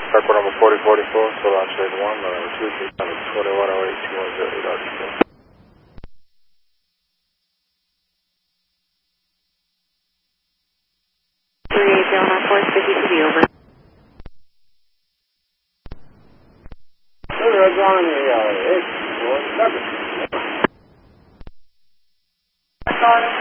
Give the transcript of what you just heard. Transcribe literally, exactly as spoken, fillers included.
Record number forty forty-four, still on shade one, number two, three, twenty-one oh eight, two one zero eight, Arkansas. three eight zero nine four, fifty to be over. They're on the uh, eight, four, seven.